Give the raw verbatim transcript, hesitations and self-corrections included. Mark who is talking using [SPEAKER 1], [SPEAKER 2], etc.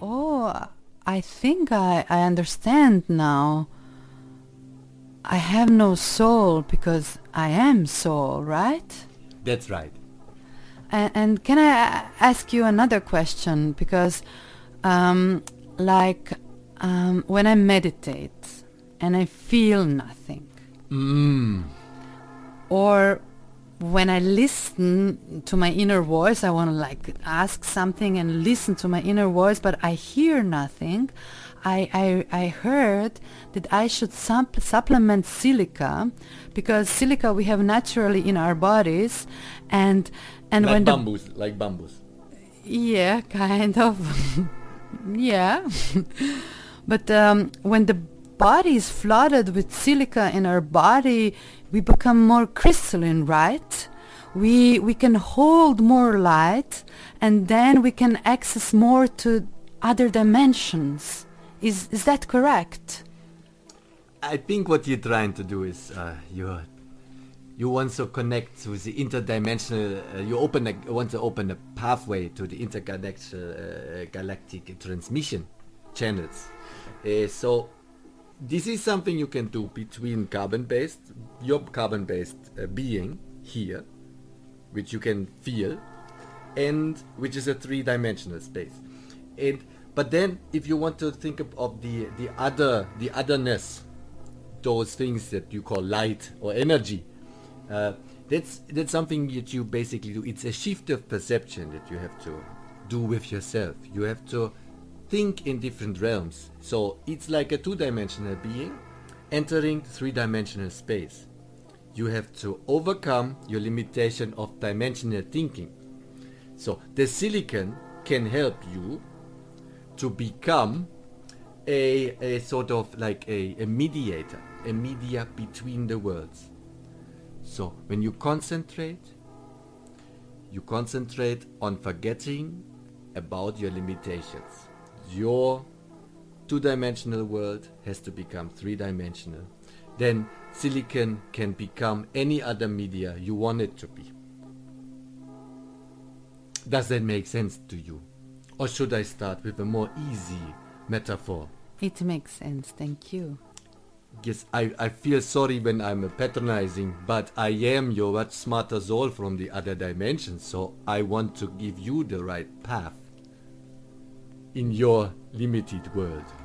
[SPEAKER 1] Oh, I think I, I understand now. I have no soul because I am soul, right?
[SPEAKER 2] That's right.
[SPEAKER 1] And, and can I a- ask you another question? Because, um, like, um, when I meditate and I feel nothing,
[SPEAKER 2] Mm.
[SPEAKER 1] or when I listen to my inner voice, I want to like ask something and listen to my inner voice, but I hear nothing. I, I, I heard that I should supp- supplement silica, because silica we have naturally in our bodies, and and
[SPEAKER 2] Like
[SPEAKER 1] when the
[SPEAKER 2] bamboos, like bamboos.
[SPEAKER 1] yeah, kind of. Yeah. But um, when the body is flooded with silica in our body, we become more crystalline, right? We we can hold more light, and then we can access more to other dimensions. Is is that correct?
[SPEAKER 2] I think what you're trying to do is uh, you you want to connect with the interdimensional. Uh, you open a, want to open a pathway to the intergalactic uh, galactic transmission channels. Uh, so this is something you can do between carbon-based, your carbon-based uh, being here, which you can feel, and which is a three-dimensional space. And but then, if you want to think of, of the the other the otherness, those things that you call light or energy, uh, that's that's something that you basically do. It's a shift of perception that you have to do with yourself. You have to think in different realms. So it's like a two-dimensional being entering three-dimensional space. You have to overcome your limitation of dimensional thinking. So the silicon can help you to become a, a sort of like a, a mediator, a media between the worlds. So when you concentrate, you concentrate on forgetting about your limitations. Your two-dimensional world has to become three-dimensional. Then silicon can become any other media you want it to be. Does that make sense to you? Or should I start with a more easy metaphor?
[SPEAKER 1] It makes sense, thank you.
[SPEAKER 2] Yes, I, I feel sorry when I'm patronizing, but I am your much smarter soul from the other dimension, so I want to give you the right path in your limited world.